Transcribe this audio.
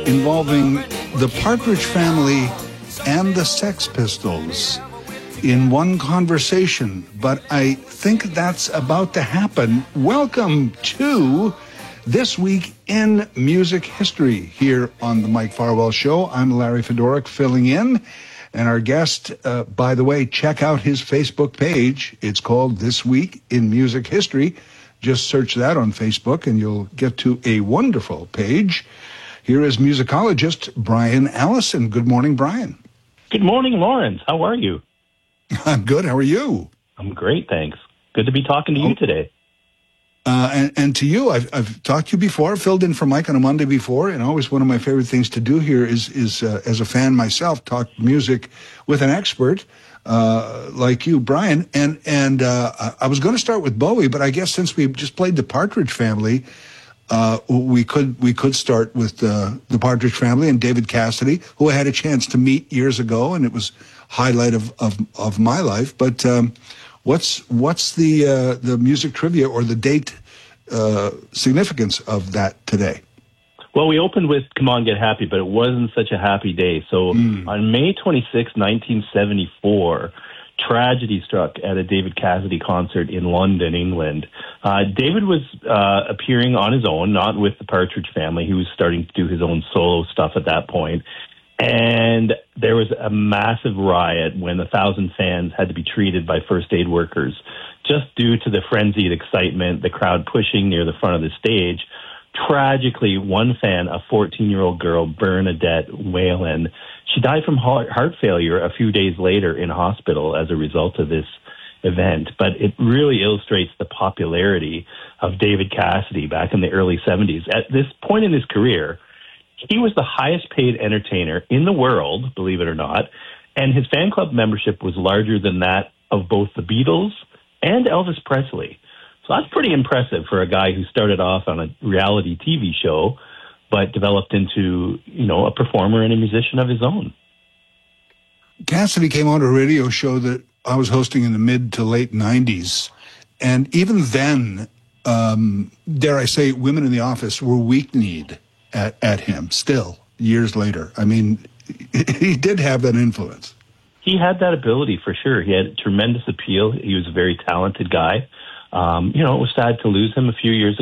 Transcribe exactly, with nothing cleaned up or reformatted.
involving the Partridge Family and the Sex Pistols in one conversation, but I think that's about to happen. Welcome to This Week in Music History here on the Mike Farwell Show. I'm Larry Fedoruk filling in, and our guest, uh, by the way, check out his Facebook page. It's called This Week in Music History. Just search that on Facebook and you'll get to a wonderful page. Here is musicologist Brian Allison. Good morning, Brian. Good morning, Lawrence. How are you? I'm good. How are you? I'm great, thanks. Good to be talking to you today. Uh, and, and to you, I've, I've talked to you before, filled in for Mike on a Monday before, and always one of my favorite things to do here is, is uh, as a fan myself, talk music with an expert uh, like you, Brian. And and uh, I was going to start with Bowie, but I guess since we just played the Partridge Family, uh, we could we could start with uh, the Partridge Family and David Cassidy, who I had a chance to meet years ago, and it was highlight of of, of my life. But um, What's what's the uh, the music trivia or the date uh, significance of that today? Well, we opened with "Come On, Get Happy," but it wasn't such a happy day. So mm. on May twenty-sixth, nineteen seventy-four, tragedy struck at a David Cassidy concert in London, England. Uh, David was uh, appearing on his own, not with the Partridge Family. He was starting to do his own solo stuff at that point. And there was a massive riot when a thousand fans had to be treated by first aid workers just due to the frenzied excitement, the crowd pushing near the front of the stage. Tragically, one fan, a fourteen-year-old girl, Bernadette Whalen, she died from heart, heart failure a few days later in hospital as a result of this event. But it really illustrates the popularity of David Cassidy back in the early seventies. At this point in his career, he was the highest paid entertainer in the world, believe it or not, and his fan club membership was larger than that of both the Beatles and Elvis Presley. So that's pretty impressive for a guy who started off on a reality T V show, but developed into, you know, a performer and a musician of his own. Cassidy came on a radio show that I was hosting in the mid to late nineties, and even then, um, dare I say, women in the office were weak-kneed At, at him still years later. I mean, he did have that influence. He had that ability for sure. He had tremendous appeal. He was a very talented guy. Um, you know, it was sad to lose him a few years ago.